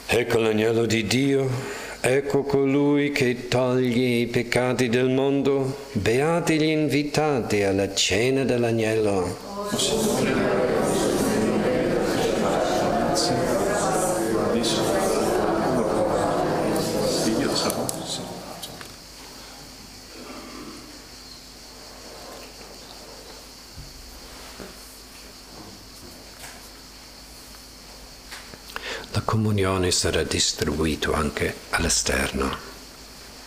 Ecco l'agnello di Dio, ecco colui che toglie i peccati del mondo. Beati gli invitati alla cena dell'agnello. La comunione sarà distribuita anche all'esterno.